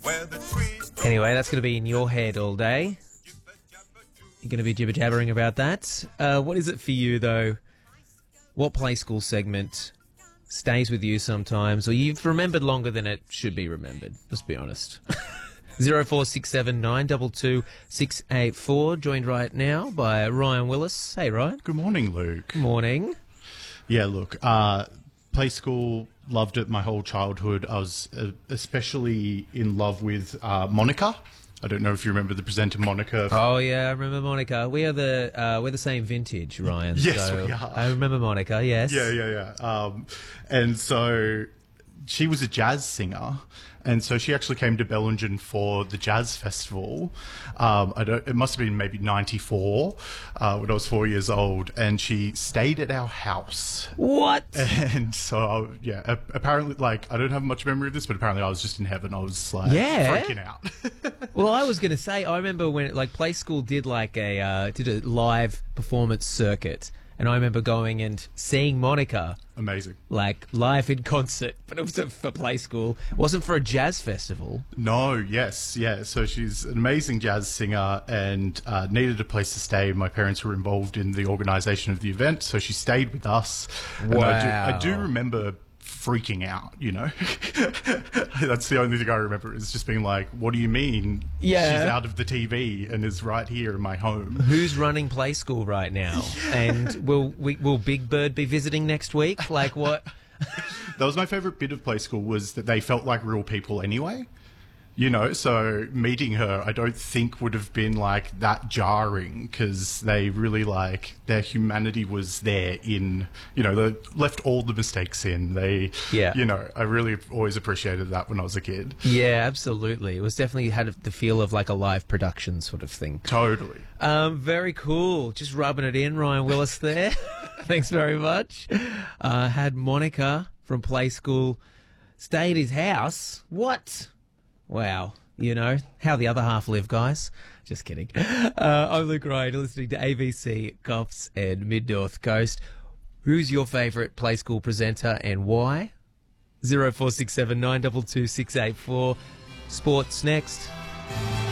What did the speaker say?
Anyway, that's going to be in your head all day. You're going to be jibber-jabbering about that. What is it for you, though? What play school segment stays with you sometimes, or you've remembered longer than it should be remembered? Let's be honest. 0467 922 684, joined right now by Ryan Willis. Hey, Ryan. Good morning, Luke. Good morning. Yeah, look, play school, loved it my whole childhood. I was especially in love with Monica. I don't know if you remember the presenter Monica. Oh yeah, I remember Monica. We're the same vintage, Ryan. Yes, so we are. I remember Monica. Yes. Yeah. And so she was a jazz singer, and so she actually came to Bellingen for the jazz festival. It must have been maybe '94 when I was 4 years old, and she stayed at our house. What? And so, apparently, like, I don't have much memory of this, but apparently I was just in heaven. I was, like, Yeah. freaking out. Well, I was going to say, I remember when Play School did a live performance circuit, and I remember going and seeing Monica Amazing. live in concert, but it was for Play School. It wasn't for a jazz festival. No, yes, yeah. So she's an amazing jazz singer and needed a place to stay. My parents were involved in the organisation of the event, so she stayed with us. Wow. And I do remember freaking out, you know. That's the only thing I remember, is just being like, what do you mean Yeah. she's out of the TV and is right here in my home? Who's running Play School right now? And will Big Bird be visiting next week? Like what? That was my favourite bit of Play School, was that they felt like real people anyway. You know, so meeting her, I don't think would have been like that jarring, because they really their humanity was there in, you know, they left all the mistakes in. You know, I really always appreciated that when I was a kid. Yeah, absolutely. It was definitely had the feel of like a live production sort of thing. Totally. Very cool. Just rubbing it in, Ryan Willis there. Thanks very much. Had Monica from Play School stay at his house. What? Wow. You know, how the other half live, guys. Just kidding. I'm Luke Ryan, listening to ABC Coffs and Mid-North Coast. Who's your favourite Play School presenter and why? 0467 922 684. Sports next.